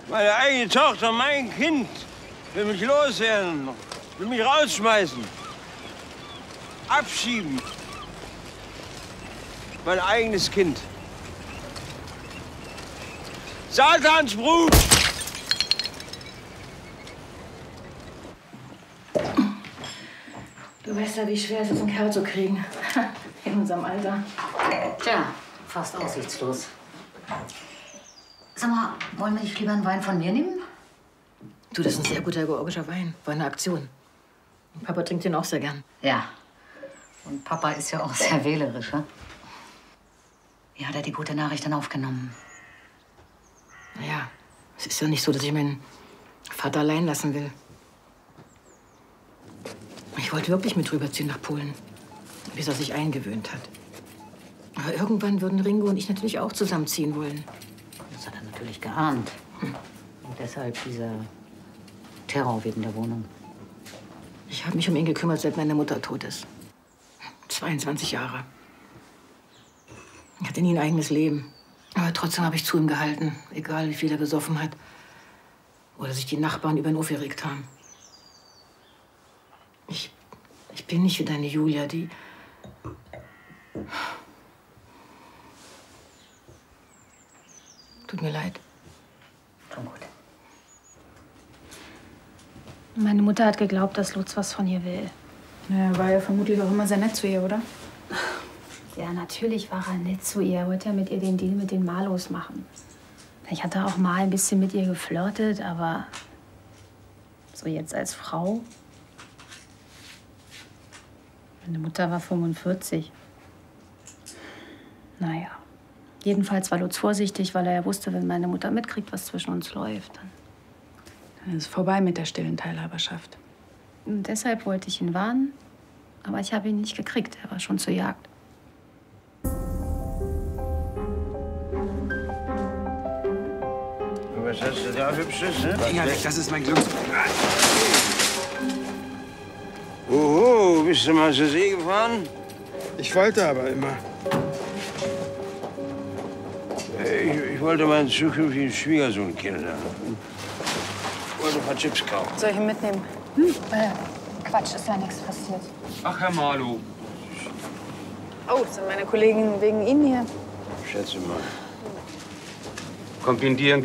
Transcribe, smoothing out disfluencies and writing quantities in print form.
Meine eigene Tochter, mein Kind, will mich loswerden, will mich rausschmeißen, abschieben. Mein eigenes Kind. Satansbrut! Du weißt ja, wie schwer es ist, einen Kerl zu kriegen. In unserem Alter. Tja, fast aussichtslos. Sag mal, wollen wir nicht lieber einen Wein von mir nehmen? Du, das ist ein sehr guter georgischer Wein. War eine Aktion. Und Papa trinkt den auch sehr gern. Ja. Und Papa ist ja auch sehr wählerisch, ja? Wie hat er die gute Nachricht dann aufgenommen? Naja, es ist ja nicht so, dass ich meinen Vater allein lassen will. Ich wollte wirklich mit rüberziehen nach Polen, bis er sich eingewöhnt hat. Aber irgendwann würden Ringo und ich natürlich auch zusammenziehen wollen. Das hat er natürlich geahnt. Und deshalb dieser Terror wegen der Wohnung. Ich habe mich um ihn gekümmert, seit meine Mutter tot ist. 22 Jahre. Er hatte nie ein eigenes Leben. Aber trotzdem habe ich zu ihm gehalten, egal wie viel er gesoffen hat. Oder sich die Nachbarn über den Hof geregt haben. Ich bin nicht wie deine Julia, die... Tut mir leid. Schon gut. Meine Mutter hat geglaubt, dass Lutz was von ihr will. Naja, war ja vermutlich auch immer sehr nett zu ihr, oder? Ja, natürlich war er nett zu ihr. Er wollte ja mit ihr den Deal mit den Malos machen. Ich hatte auch mal ein bisschen mit ihr geflirtet, aber so jetzt als Frau. Meine Mutter war 45. Naja. Jedenfalls war Lutz vorsichtig, weil er ja wusste, wenn meine Mutter mitkriegt, was zwischen uns läuft, Dann ist es vorbei mit der stillen Teilhaberschaft. Und deshalb wollte ich ihn warnen. Aber ich habe ihn nicht gekriegt. Er war schon zur Jagd. Was hast du da Hübsches, ne? Finger weg, das ist mein Glücksbringer. Oho, bist du mal zur See gefahren? Ich wollte aber immer. Ich wollte meinen zukünftigen Schwiegersohn kennenlernen. Ich wollte ein paar Chips kaufen. Soll ich ihn mitnehmen? Quatsch, ist ja nichts passiert. Ach, Herr Marlow. Oh, sind meine Kollegen wegen Ihnen hier? Schätze mal. Kommt Ihnen die irgendwie